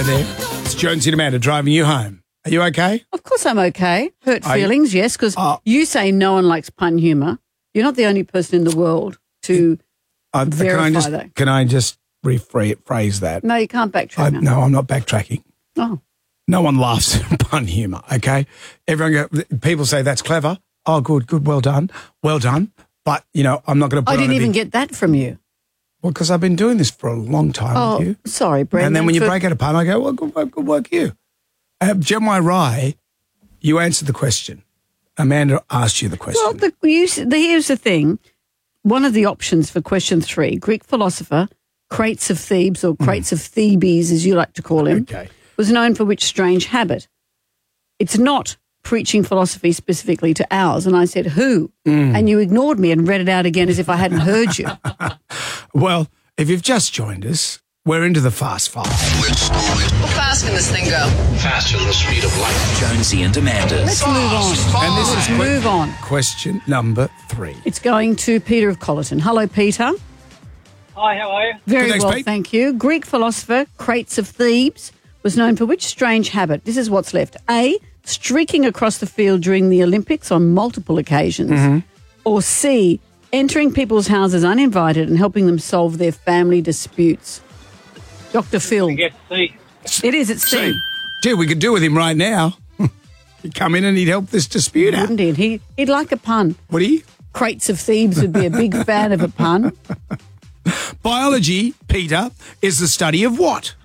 there. It's Jonesy and Amanda driving you home. Are you okay? Of course I'm okay. Hurt Are you? feelings, yes, because you say no one likes pun humour. You're not the only person in the world to verify that. Can I just rephrase that? No, you can't backtrack now. No, I'm not backtracking. Oh. No one laughs at pun humour, okay? People say that's clever. Oh, good, well done. But, I'm not going to put I didn't even get that from you. Well, because I've been doing this for a long time with you. Sorry, Brendan. And then when you break out a pun, I go, well, good work, you. Jeremiah Rye, you answered the question. Amanda asked you the question. Well, here's the thing. One of the options for question 3, Greek philosopher Crates of Thebes, or Crates of Thebes, as you like to call him, was known for which strange habit? It's not preaching philosophy specifically to ours. And I said, who? And you ignored me and read it out again as if I hadn't heard you. Well, if you've just joined us, we're into the Fast Five. How fast can this thing go? Faster than the speed of light. Jonesy and Amanda. Let's move on. And this is move on. Question number 3. It's going to Peter of Colleton. Hello, Peter. Hi, how are you? Very Thanks, well, Pete. thank you. Greek philosopher Crates of Thebes was known for which strange habit? This is what's left. A, streaking across the field during the Olympics on multiple occasions. Or C, entering people's houses uninvited and helping them solve their family disputes. Dr. Phil. I guess C. It is, it's C. Gee, we could do with him right now. He'd come in and he'd help this dispute out. Wouldn't he? He'd like a pun. Would he? Crates of Thebes would be a big fan of a pun. Biology, Peter, is the study of what?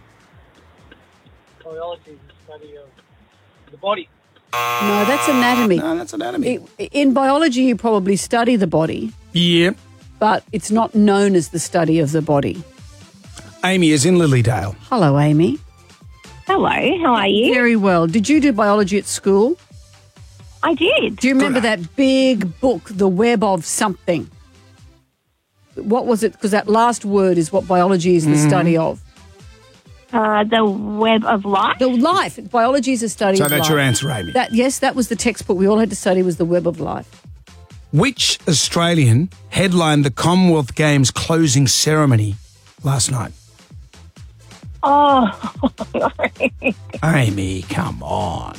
Biology is the study of the body. No, that's anatomy. No, that's anatomy. In biology, you probably study the body, Yeah. but it's not known as the study of the body. Amy is in Lilydale. Hello, Amy. Hello, how are you? Very well. Did you do biology at school? I did. Do you remember that big book, The Web of Something? What was it? Because that last word is what biology is the study of. The Web of Life? The life. Biology is a study So of life. that's your answer, Amy. Yes, that was the textbook we all had to study, was The Web of Life. Which Australian headlined the Commonwealth Games closing ceremony last night? Oh, Amy, come on.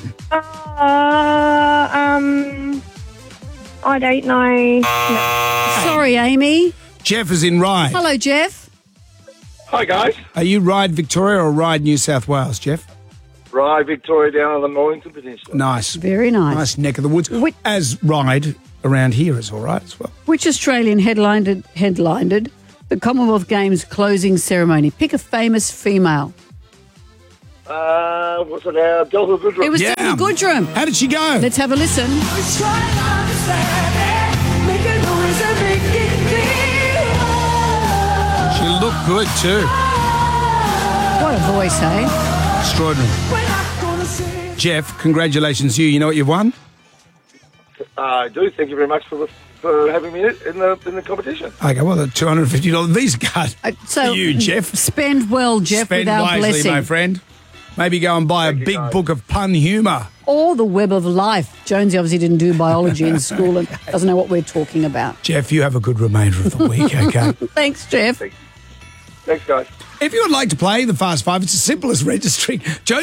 I don't know. Sorry, Amy. Jeff is in Ryde. Hello, Jeff. Hi, guys. Are you Ryde, Victoria or Ryde, New South Wales, Jeff? Ryde, Victoria, down on the Mornington Peninsula. Nice. Very nice. Nice neck of the woods. As Ryde around here is all right as well. Which Australian headlined the Commonwealth Games closing ceremony? Pick a famous female. What's it now? Delta Goodrich. It was Delta Goodrem. How did she go? Let's have a listen. She looked good too. What a voice, eh? Extraordinary. Jeff, congratulations to you. You know what you've won? I do. Thank you very much for having me in the competition. Okay, well, the $250 Visa card So for you, Jeff. Spend well, Jeff, Spend with our wisely, blessing. my friend. Maybe go and buy a big book of pun humour. Or The Web of Life. Jonesy obviously didn't do biology in school and doesn't know what we're talking about. Jeff, you have a good remainder of the week, okay? Thanks, Jeff. Thanks, guys. If you would like to play the Fast Five, it's as simple as registering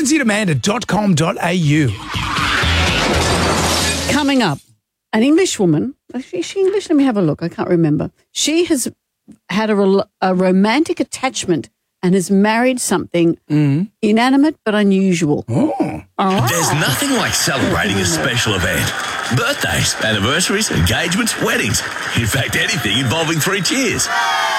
jonesyanamanda.com.au. Coming up, an English woman. Is she English? Let me have a look. I can't remember. She has had a romantic attachment and has married something inanimate but unusual. There's nothing like celebrating a special event. Birthdays, anniversaries, engagements, weddings. In fact, anything involving 3 cheers.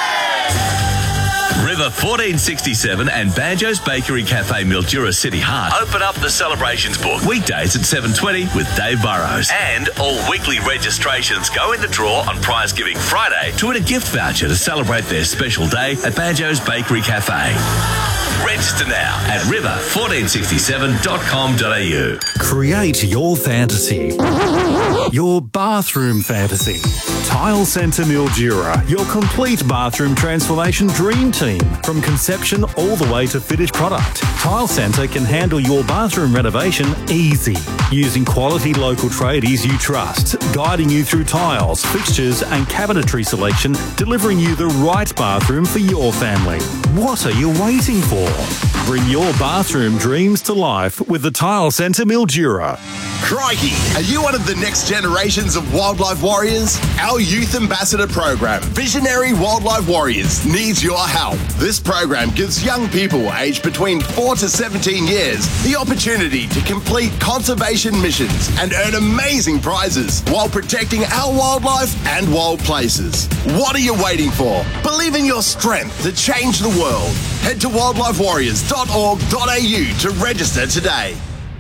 River 1467 and Banjo's Bakery Cafe Mildura City Heart open up the celebrations book weekdays at 7:20 with Dave Burrows. And all weekly registrations go in the draw on Prize Giving Friday to win a gift voucher to celebrate their special day at Banjo's Bakery Cafe. Register now at river1467.com.au. Create your fantasy. Your bathroom fantasy. Tile Centre Mildura, your complete bathroom transformation dream team. From conception all the way to finished product, Tile Centre can handle your bathroom renovation easy. Using quality local tradies you trust, guiding you through tiles, fixtures and cabinetry selection, delivering you the right bathroom for your family. What are you waiting for? Bring your bathroom dreams to life with the Tile Centre Mildura. Crikey! Are you one of the next generations of wildlife warriors? Our Youth Ambassador program, Visionary Wildlife Warriors, needs your help. This program gives young people aged between 4 to 17 years the opportunity to complete conservation missions and earn amazing prizes while protecting our wildlife and wild places. What are you waiting for? Believe in your strength to change the world. Head to wildlifewarriors.org.au to register today.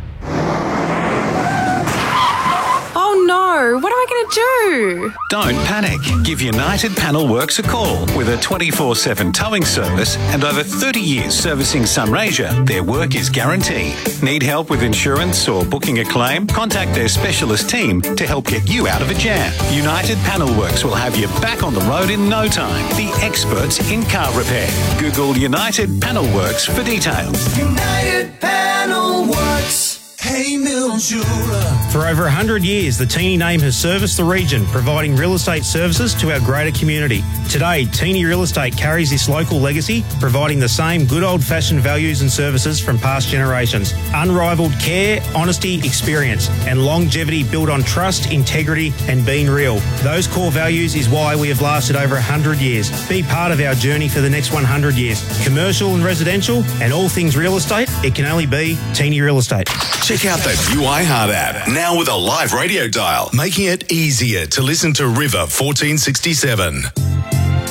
Oh no, what am I going to do? Don't panic. Give United Panel Works a call. With a 24/7 towing service and over 30 years servicing Sunraysia, their work is guaranteed. Need help with insurance or booking a claim? Contact their specialist team to help get you out of a jam. United Panel Works will have you back on the road in no time. The experts in car repair. Google United Panel Works for details. United Panel Works. Hey Mildura. For over 100 years, the Teeny name has serviced the region, providing real estate services to our greater community. Today, Teeny Real Estate carries this local legacy, providing the same good old-fashioned values and services from past generations. Unrivaled care, honesty, experience, and longevity built on trust, integrity, and being real. Those core values is why we have lasted over 100 years. Be part of our journey for the next 100 years. Commercial and residential, and all things real estate, it can only be Teeny Real Estate. Check out the View iHeart app, now with a live radio dial, making it easier to listen to River 1467.